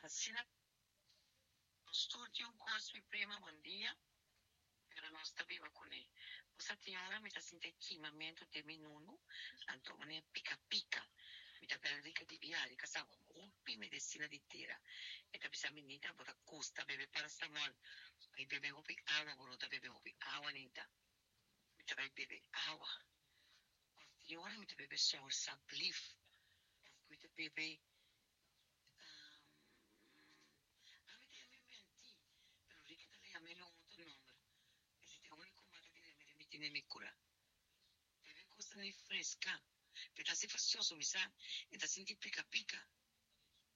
Assim, no studio quase prima bom dia, era nós viva com ele. Você tem hora me tá sentindo queimamento de minuno, então me pica-pica. Me tá perdendo de viagem, que sabe, rompe medicina de tira. E tá pensando, menina, bota custa, bebe paracetamol. Aí bebe rompe água, bonita, bebe rompe água, nita. Me tá bebe água. Tem hora me tá bebe só sablif. Me tá bebe pero Ricky te le llamé un otro nombre. Este único mate que me tiene mi cura. Bebe cosa ni fresca. Pero así fastidioso, mi sa. Entonces senti pica pica.